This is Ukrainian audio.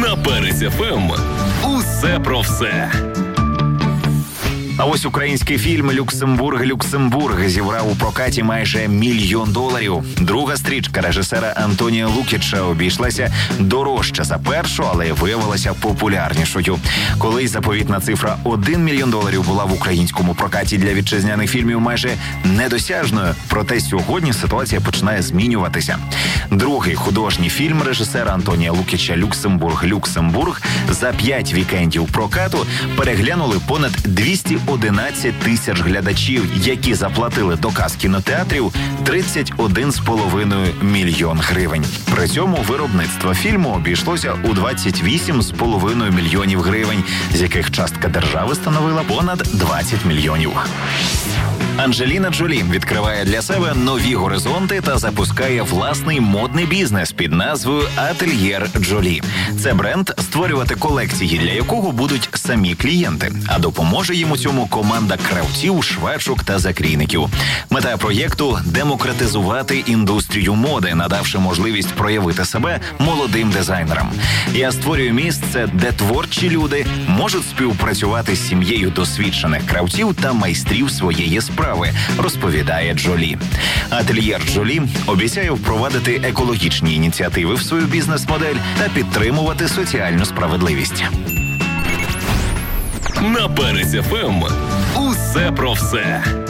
На Перець ФМ. Усе про все. А ось український фільм «Люксембург» зібрав у прокаті майже $1 мільйон. Друга стрічка режисера Антонія Лукіча обійшлася дорожче за першу, але виявилася популярнішою. Колись заповітна цифра $1 мільйон була в українському прокаті для вітчизняних фільмів майже недосяжною. Проте сьогодні ситуація починає змінюватися. Другий художній фільм режисера Антонія Лукіча «Люксембург» за 5 вікендів прокату переглянули понад 211 тисяч глядачів, які заплатили до кас кінотеатрів $31,5 мільйон. При цьому виробництво фільму обійшлося у $28,5 мільйонів, з яких частка держави становила понад $20 мільйонів. Анджеліна Джолі відкриває для себе нові горизонти та запускає власний модний бізнес під назвою «Ательєр Джолі». Це бренд, створювати колекції для якого будуть самі клієнти, а допоможе їм у цьому команда кравців, швачок та закрійників. Мета проєкту – демократизувати індустрію моди, надавши можливість проявити себе молодим дизайнерам. Я створюю місце, де творчі люди можуть співпрацювати з сім'єю досвідчених кравців та майстрів своєї справи, розповідає Джолі. Ательєр Джолі обіцяє впровадити екологічні ініціативи в свою бізнес-модель та підтримувати соціальну справедливість. На Перець ФМ. Усе про все.